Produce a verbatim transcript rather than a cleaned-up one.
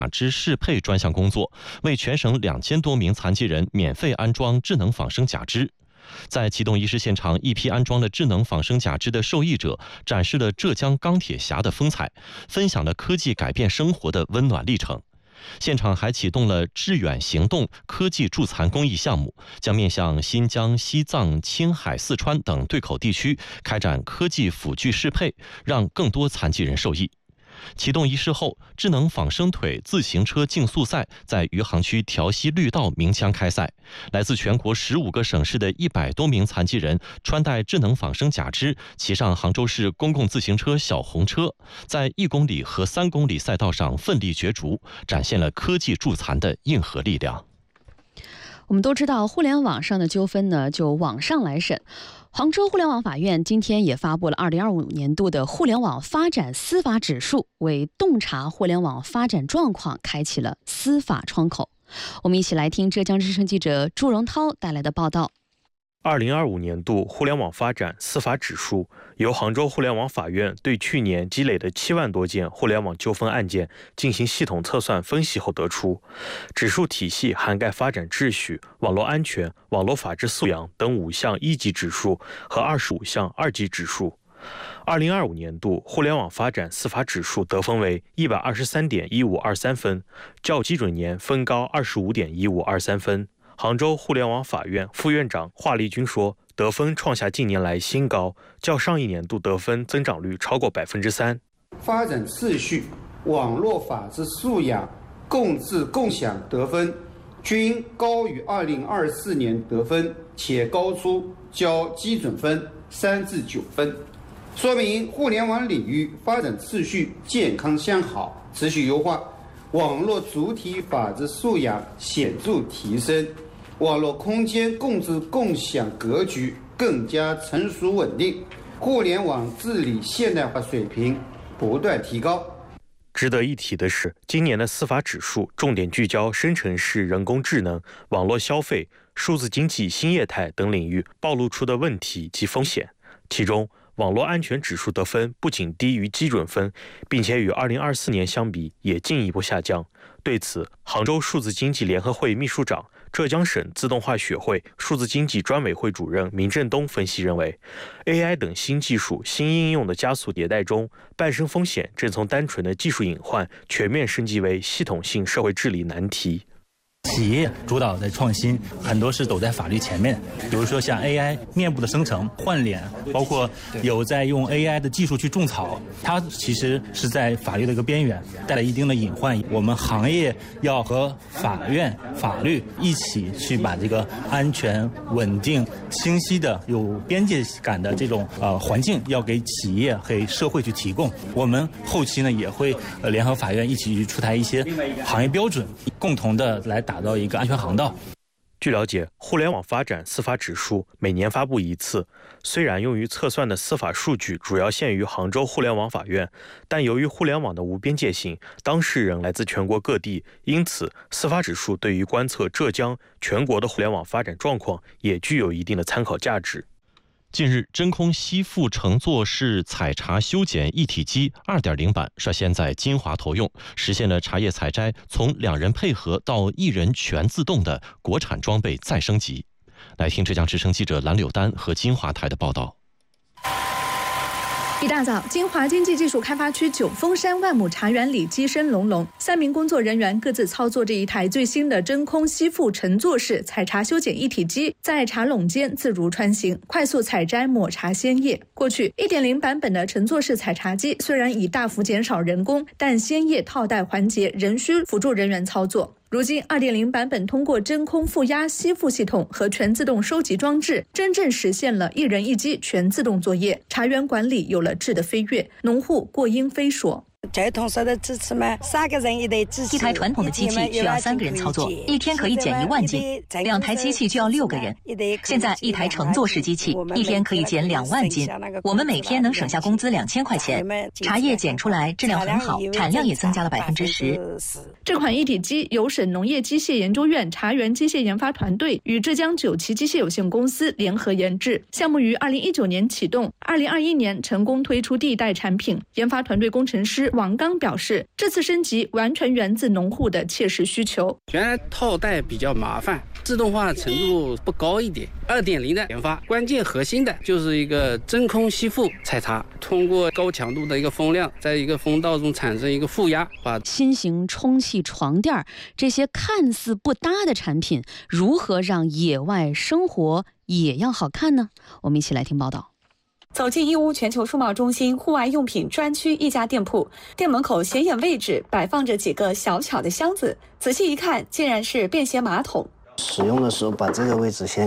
肢适配专项工作，为全省两千多名残疾人免费安装智能仿生假肢。在启动仪式现场，一批安装了智能仿生假肢的受益者展示了浙江钢铁侠的风采，分享了科技改变生活的温暖历程。现场还启动了致远行动科技助残公益项目，将面向新疆、西藏、青海、四川等对口地区开展科技辅具适配，让更多残疾人受益。启动仪式后，智能仿生腿自行车竞速赛在余杭区调溪绿道鸣枪开赛。来自全国十五个省市的一百多名残疾人穿戴智能仿生假肢，骑上杭州市公共自行车小红车，在一公里和三公里赛道上奋力角逐，展现了科技助残的硬核力量。 我们都知道，互联网上的纠纷呢，就网上来审。杭州互联网法院今天也发布了二零二五年度的互联网发展司法指数，为洞察互联网发展状况开启了司法窗口。我们一起来听浙江之声记者朱荣涛带来的报道。 二零二五年度互联网发展司法指数由杭州互联网法院对去年积累的七万多件互联网纠纷案件进行系统测算分析后得出，指数体系涵盖发展秩序、网络安全、网络法治素养等五项一级指数和二十五项二级指数。二零二五年度互联网发展司法指数得分为一百二十三点一五二三分，较基准年分高二十五点一五二三分。杭州互联网法院副院长华立军说，得分创下近年来新高，较上一年度得分增长率超过百分之三。 发展秩序、网络法治素养、共治共享得分均高于二零二四年得分，且高出较基准分三至九分，说明互联网领域发展秩序健康向好，持续优化，网络主体法治素养显著提升，网络空间共治共享格局更加成熟稳定，互联网治理现代化水平不断提高。 值得一提的是，今年的司法指数重点聚焦生成式人工智能、网络消费、数字经济新业态等领域暴露出的问题及风险。其中，网络安全指数得分不仅低于基准分，并且与二零二四年相比也进一步下降。对此，杭州数字经济联合会秘书长、浙江省自动化学会数字经济专委会主任明振东分析认为， A I 等新技术新应用的加速迭代中，伴生风险正从单纯的技术隐患全面升级为系统性社会治理难题。 企业主导的创新很多是走在法律前面，比如说像 A I 面部的生成、换脸，包括有在用 A I 的技术去种草，它其实是在法律的一个边缘，带来一定的隐患。我们行业要和法院、法律一起去把这个安全、稳定、清晰的、有边界感的这种呃环境，要给企业和社会去提供。我们后期呢也会呃联合法院一起去出台一些行业标准，共同的来打造一个安全航道。 据了解，互联网发展司法指数每年发布一次，虽然用于测算的司法数据主要限于杭州互联网法院，但由于互联网的无边界性，当事人来自全国各地，因此司法指数对于观测浙江全国的互联网发展状况也具有一定的参考价值。 近日，真空吸附乘坐式采茶修剪一体机 二点零 版率先在金华投用，实现了茶叶采摘从两人配合到一人全自动的国产装备再升级。来听浙江之声记者蓝柳丹和金华台的报道。 一大早，金华经济技术开发区九峰山万亩茶园里鸡声隆隆，三名工作人员各自操作着一台最新的真空吸附乘坐式采茶修剪一体机，在茶垄间自如穿行，快速采摘抹茶鲜叶。过去 一点零 版本的乘坐式采茶机虽然已大幅减少人工，但鲜叶套袋环节仍需辅助人员操作。如今 二点零 版本通过真空负压吸附系统和全自动收集装置，真正实现了一人一机全自动作业，茶园管理有了质的飞跃。农户郭英飞说， 交通受到支持嘛，三个人一台机器， 一台传统的机器需要三个人操作，一天可以减一万斤，两台机器就要六个人。现在一台乘坐式机器一天可以减两万斤，我们每天能省下工资两千块钱，茶叶剪出来质量很好，产量也增加了百分之十。 这款一体机由省农业机械研究院茶园机械研发团队与浙江九旗机械有限公司联合研制，项目于二零一九年启动，二零二一年成功推出第一代产品。研发团队工程师王刚表示，这次升级完全源自农户的切实需求。 原来套袋比较麻烦，自动化程度不高一点。二点零的研发，关键核心的就是一个真空吸附采茶，通过高强度的一个风量，在一个风道中产生一个负压，把新型充气床垫这些看似不搭的产品，如何让野外生活也要好看呢？我们一起来听报道。 走进义乌全球数贸中心户外用品专区一家店铺，店门口显眼位置摆放着几个小巧的箱子，仔细一看，竟然是便携马桶。 使用的时候把这个位置先